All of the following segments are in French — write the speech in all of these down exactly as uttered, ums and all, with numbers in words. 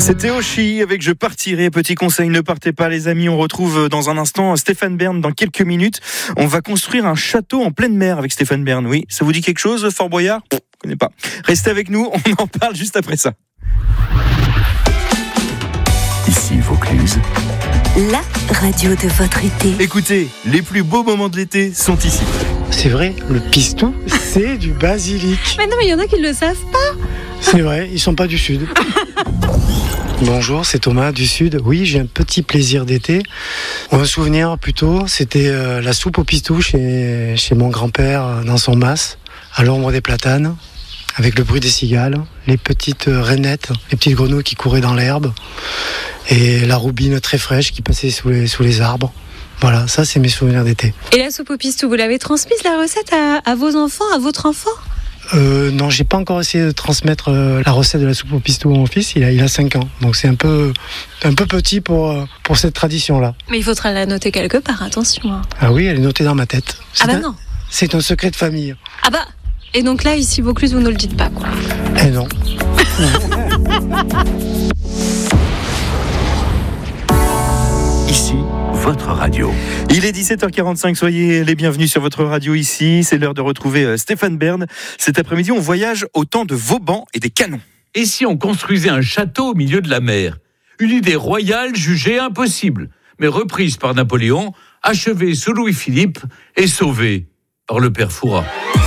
C'était Oshi avec Je partirai. Petit conseil, ne partez pas les amis. On retrouve dans un instant Stéphane Bern dans quelques minutes. On va construire un château en pleine mer avec Stéphane Bern. Oui, ça vous dit quelque chose, Fort Boyard ? Je ne connais pas. Restez avec nous, on en parle juste après ça. Ici Vaucluse, la radio de votre été. Écoutez, les plus beaux moments de l'été sont ici. C'est vrai, le pistou, c'est du basilic. Mais non, mais il y en a qui ne le savent pas. C'est vrai, ils sont pas du sud. Bonjour, c'est Thomas du sud. Oui, j'ai un petit plaisir d'été. Un souvenir plutôt, c'était euh, la soupe au pistou chez, chez mon grand-père euh, dans son mas, à l'ombre des platanes, avec le bruit des cigales, les petites euh, rainettes, les petites grenouilles qui couraient dans l'herbe, et la roubine très fraîche qui passait sous les, sous les arbres. Voilà, ça c'est mes souvenirs d'été. Et la soupe au pistou, vous l'avez transmise la recette à, à vos enfants, à votre enfant ? Euh, non, j'ai pas encore essayé de transmettre euh, la recette de la soupe au pistou à mon fils. Il a, il a cinq ans, donc c'est un peu, un peu petit pour, euh, pour cette tradition-là. Mais il faudra la noter quelque part, attention. Hein. Ah oui, elle est notée dans ma tête. C'est ah bah un, non. C'est un secret de famille. Ah bah. Et donc là, ici Vaucluse, vous ne le dites pas, quoi. Eh non. ici votre radio. Il est dix-sept heures quarante-cinq, soyez les bienvenus sur votre radio ici. C'est l'heure de retrouver Stéphane Bern. Cet après-midi, on voyage au temps de Vauban et des canons. Et si on construisait un château au milieu de la mer ? Une idée royale jugée impossible, mais reprise par Napoléon, achevée sous Louis-Philippe et sauvée par le père Fouras.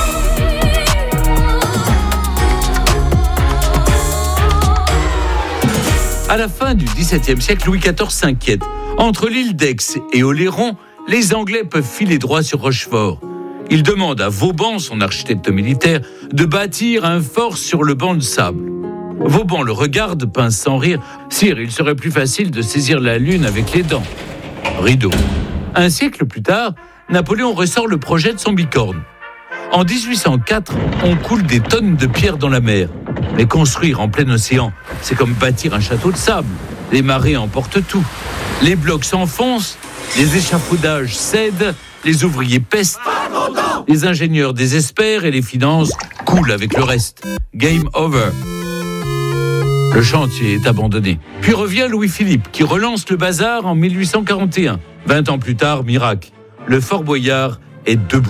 À la fin du dix-septième siècle, Louis quatorze s'inquiète. Entre l'île d'Aix et Oléron, les Anglais peuvent filer droit sur Rochefort. Il demande à Vauban, son architecte militaire, de bâtir un fort sur le banc de sable. Vauban le regarde, pince sans rire. « Sire, il serait plus facile de saisir la lune avec les dents. » Rideau. Un siècle plus tard, Napoléon ressort le projet de son bicorne. En dix-huit cent quatre, on coule des tonnes de pierres dans la mer. Mais construire en plein océan, c'est comme bâtir un château de sable. Les marées emportent tout. Les blocs s'enfoncent, les échafaudages cèdent, les ouvriers pestent, les ingénieurs désespèrent et les finances coulent avec le reste. Game over. Le chantier est abandonné. Puis revient Louis-Philippe, qui relance le bazar en mille huit cent quarante et un. Vingt ans plus tard, miracle. Le Fort Boyard est debout.